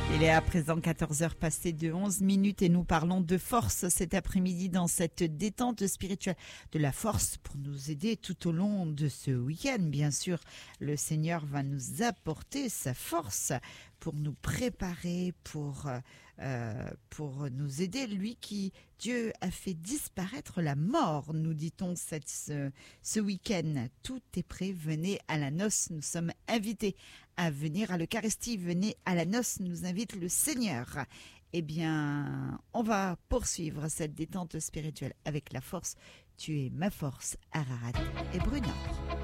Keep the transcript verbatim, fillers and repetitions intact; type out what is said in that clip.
Il est à présent quatorze heures passées de onze minutes et nous parlons de force cet après-midi dans cette détente spirituelle. De la force pour nous aider tout au long de ce week-end. Bien sûr, le Seigneur va nous apporter sa force pour nous préparer, pour, euh, pour nous aider. Lui qui, Dieu a fait disparaître la mort, nous dit-on cette, ce, ce week-end. Tout est prêt, venez à la noce. Nous sommes invités à venir à l'Eucharistie. Venez à la noce, nous invite le Seigneur. Eh bien, on va poursuivre cette détente spirituelle avec la force. Tu es ma force, Ararat et Brunor.